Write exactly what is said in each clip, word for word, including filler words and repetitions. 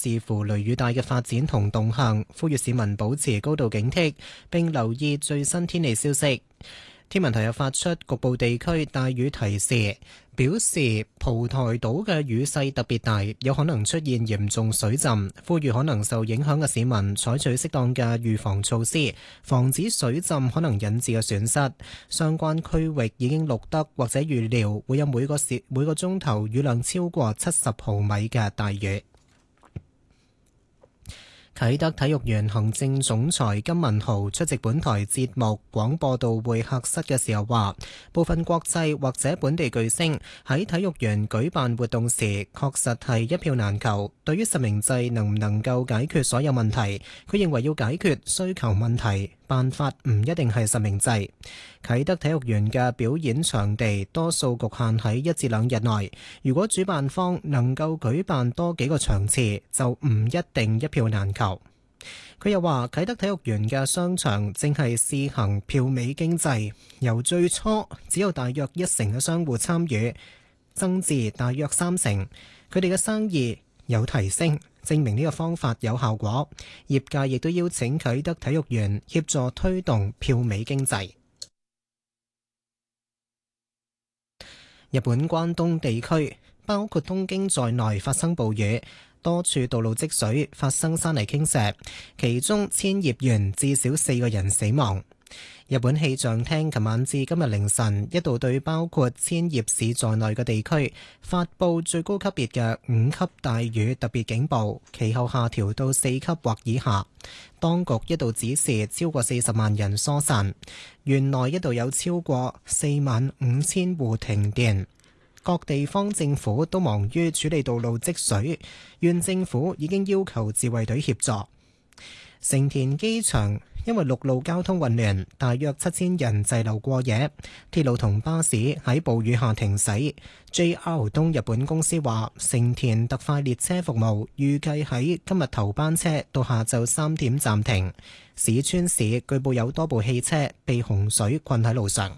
視乎雷雨帶嘅發展同動向，呼籲市民保持高度警惕，並留意最新天氣消息。天文台又發出局部地區大雨提示，表示蒲台島嘅雨勢特別大，有可能出現嚴重水浸，呼籲可能受影響嘅市民採取適當嘅預防措施，防止水浸可能引致嘅損失。相關區域已經錄得或者預料會有每個時每個鐘頭雨量超過七十毫米嘅大雨。啟德體育園行政總裁金文豪出席本台節目廣播道會客室嘅時候話，部分國際或者本地巨星喺體育園舉辦活動時，確實係一票難求。對於實名制能唔能夠解決所有問題，佢認為要解決需求問題，辦法唔一定係實名制。啟德體育園嘅表演場地多數局限喺一至兩日內，如果主辦方能夠舉辦多幾個場次，就唔一定一票難求。佢又話，啟德體育園嘅商場正係試行票尾經濟，由最初只有大約一成嘅商戶參與，增至大約三成，佢哋嘅生意有提升，證明呢個方法有效果。業界亦都邀請啟德體育園協助推動票尾經濟。日本關東地區包括東京在內發生暴雨，多處道路積水，發生山泥傾瀉，其中千葉縣至少四個人死亡。日本氣象廳琴晚至今日凌晨一度對包括千葉市在內嘅地區發布最高級別嘅五級大雨特別警報，其後下調到四級或以下。當局一度指示超過四十萬人疏散，縣內一度有超過四萬五千戶停電。各地方政府都忙於處理道路積水，縣政府已經要求自衛隊協助。成田機場因為陸路交通混亂，大約七千人滯留過夜，鐵路同巴士喺暴雨下停駛。J R 東日本公司話，成田特快列車服務預計喺今日頭班車到下晝三點暫停。市川市據報有多部汽車被洪水困喺路上。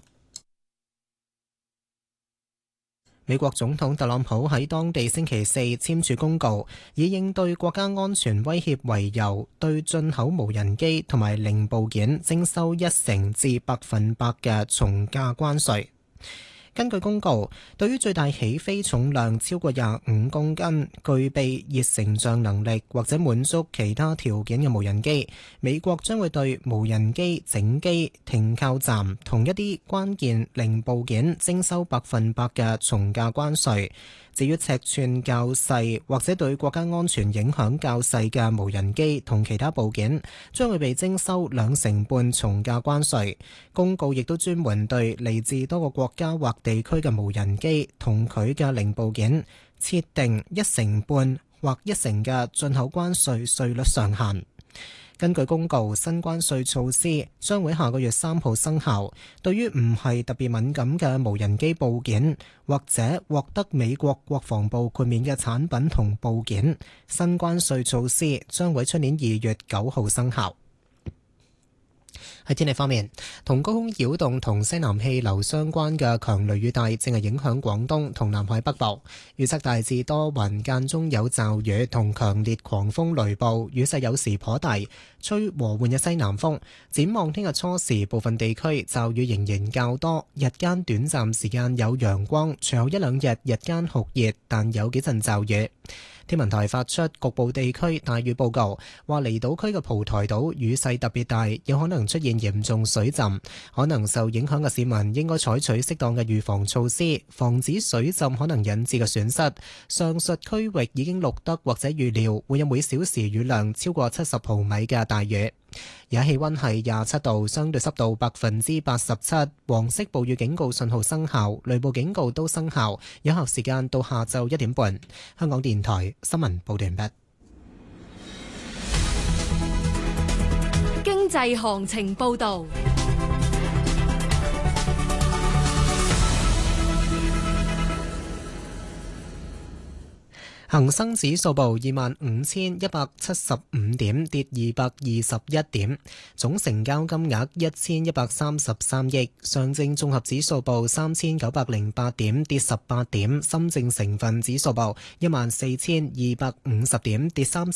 美國總統特朗普喺當地星期四簽署公告，以應對國家安全威脅為由，對進口無人機同埋零部件徵收一成至百分百嘅從價關稅。根據公告，對於最大起飛重量超過廿五公斤、具備熱成像能力或者滿足其他條件嘅無人機，美國將會對無人機整機、停靠站同一啲關鍵零部件徵收百分百嘅從價關稅。至於尺寸較細或者對國家安全影響較細嘅無人機同其他部件，將會被徵收兩成半從價關稅。公告亦都專門對嚟自多個國家或地區嘅無人機同佢嘅零部件設定一成半或一成嘅進口關稅稅率上限。根據公告，新關稅措施將會下個月三號生效。對於唔係特別敏感嘅無人機部件，或者獲得美國國防部豁免嘅產品同部件，新關稅措施將會出年二月九號生效。喺天氣方面，同高空擾動同西南氣流相關嘅強雷雨帶正係影響廣東同南海北部，預測大致多雲，間中有驟雨同強烈狂風雷暴，雨勢有時頗大，吹和緩嘅西南風。展望聽日初時，部分地區驟雨仍然較多，日間短暫時間有陽光，隨後一兩日日間酷熱，但有幾陣驟雨。天文台發出局部地區大雨報告，話離島區嘅蒲台島雨勢特別大，有可能出現嚴重水浸，可能受影響嘅市民應該採取適當嘅預防措施，防止水浸可能引致嘅損失。上述區域已經錄得或者預料會有每小時雨量超過七十毫米嘅大雨。而家氣溫係廿七度，相對濕度百分之八十七，黃色暴雨警告信號生效，雷暴警告都生效，有效時間到下晝一點半。香港電台新聞報道完畢。 經濟行情報道。 恒生指數報二萬五千一百七十五點，跌二百二十一點，總成交金額一千一百三十三億。上證綜合指數報三千九百零八點，跌十八點。深證成分指數報一萬四千二百五十點，跌三十